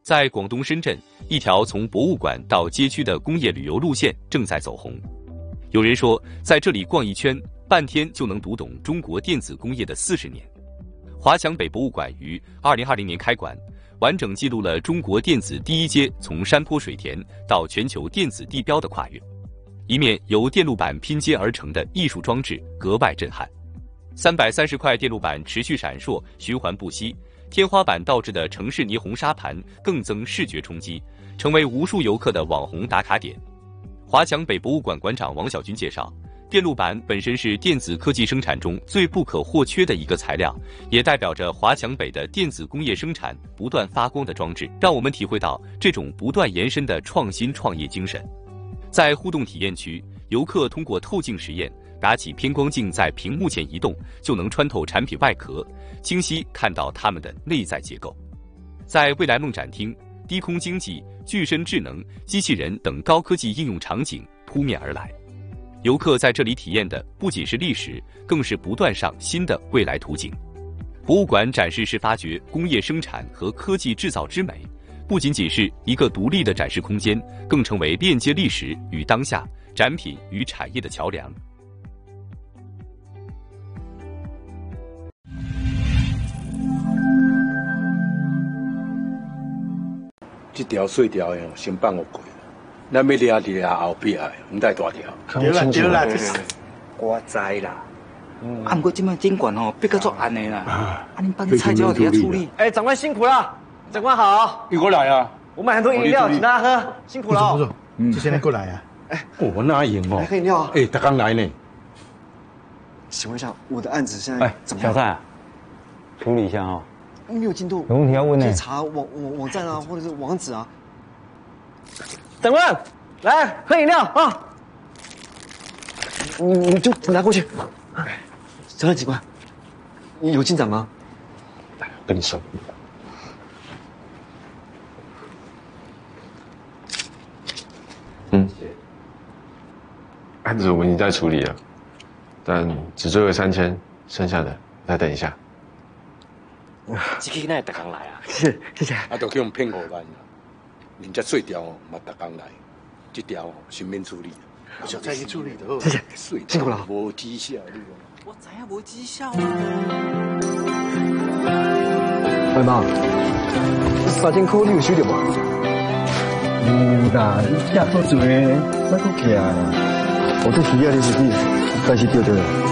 在广东深圳，一条从博物馆到街区的工业旅游路线正在走红。有人说，在这里逛一圈，半天就能读懂中国电子工业的40年。华强北博物馆于2020年开馆，完整记录了中国电子第一阶从山坡水田到全球电子地标的跨越。一面由电路板拼接而成的艺术装置格外震撼，330块电路板持续闪烁，循环不息。天花板倒置的城市霓虹沙盘更增视觉冲击，成为无数游客的网红打卡点。华强北博物馆馆长王小军介绍，电路板本身是电子科技生产中最不可或缺的一个材料，也代表着华强北的电子工业生产不断发光的装置，让我们体会到这种不断延伸的创新创业精神。在互动体验区，游客通过透镜实验，打起偏光镜在屏幕前移动，就能穿透产品外壳，清晰看到它们的内在结构。在未来梦展厅，低空经济、具身智能、机器人等高科技应用场景扑面而来。游客在这里体验的不仅是历史，更是不断上新的未来图景。博物馆展示是发掘工业生产和科技制造之美，不仅仅是一个独立的展示空间，更成为链接历史与当下、展品与产业的桥梁。 这条细条的先放我过，咱要抓伫咧后壁的，唔带大条。 对啦对啦， 我知啦。啊，不过这摆监管吼逼到作暗的啦，啊，恁帮菜椒底下处理。 哎，长官辛苦了，长官好。 你过来啊！ 我买很多饮料，请大家喝，辛苦了。 不错，这些人过来啊。 哎，我哪赢哦？ 来喝饮料啊！ 哎，他刚来呢。 请问一下，我的案子现在怎么样？ 小蔡，处理一下哈。 没有进度， 有问题要问呢。 可以查网站啊，或者是网址啊。长官，来喝饮料啊！你就拿过去。长官警官，你有进展吗？ 来，跟你说。 案子我们已经在处理了，但只追回3000，剩下的再等一下。 这个那特工来啊？是，谢谢。 啊，都去用骗5万啦，人家细条哦，嘛特工来，这条哦先免处理。 小蔡去处理的。 谢谢，辛苦了。 无绩效， 我知影无绩效啊。 喂妈，3000块你有收到无？ 有啦，你吃好做诶，莫搁起啊！ 我这需要的是你，但是对对。